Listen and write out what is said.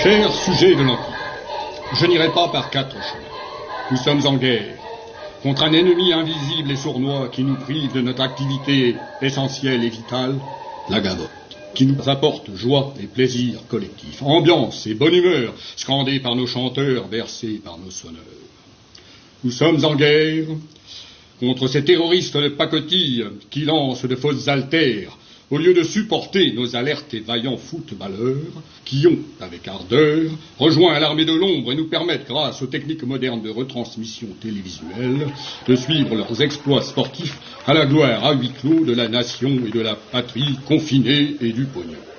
Chers sujets de l'Empire, je n'irai pas par 4 chemins. Nous sommes en guerre contre un ennemi invisible et sournois qui nous prive de notre activité essentielle et vitale, la gavotte, qui nous apporte joie et plaisir collectif, ambiance et bonne humeur, scandée par nos chanteurs, versée par nos sonneurs. Nous sommes en guerre contre ces terroristes de pacotille qui lancent de fausses haltères, au lieu de supporter nos alertes et vaillants footballeurs, qui ont, avec ardeur, rejoint l'armée de l'ombre et nous permettent, grâce aux techniques modernes de retransmission télévisuelle, de suivre leurs exploits sportifs à la gloire à huis clos de la nation et de la patrie confinée et du pognon.